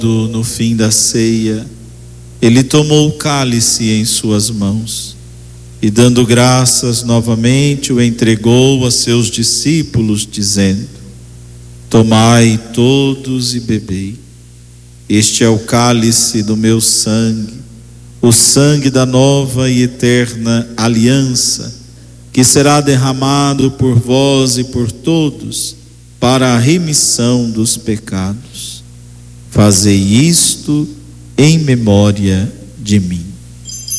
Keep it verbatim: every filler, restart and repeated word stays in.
No fim da ceia, ele tomou o cálice em suas mãos e, dando graças novamente, o entregou a seus discípulos, dizendo: tomai todos e bebei. Este é o cálice do meu sangue, o sangue da nova e eterna aliança, que será derramado por vós e por todos para a remissão dos pecados. Fazei isto em memória de mim.